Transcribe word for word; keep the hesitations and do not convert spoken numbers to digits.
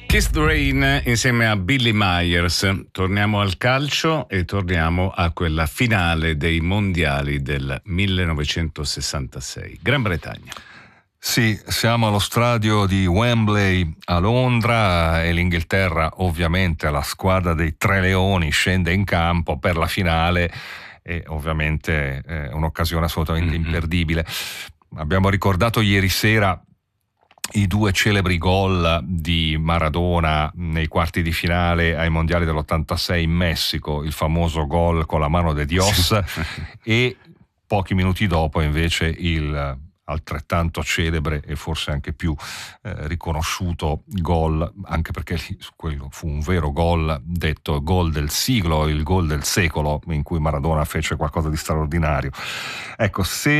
Kiss the Rain insieme a Billy Myers. Torniamo al calcio e torniamo a quella finale dei mondiali del millenovecentosessantasei. Gran Bretagna. Sì, siamo allo stadio di Wembley a Londra e l'Inghilterra, ovviamente la squadra dei Tre Leoni, scende in campo per la finale e ovviamente è un'occasione assolutamente mm-hmm. imperdibile. Abbiamo ricordato ieri sera i due celebri gol di Maradona nei quarti di finale ai mondiali dell'ottantasei in Messico, il famoso gol con la mano de Dios e pochi minuti dopo invece il altrettanto celebre e forse anche più eh, riconosciuto gol, anche perché lì, quello fu un vero gol, detto gol del siglo, il gol del secolo, in cui Maradona fece qualcosa di straordinario. Ecco, se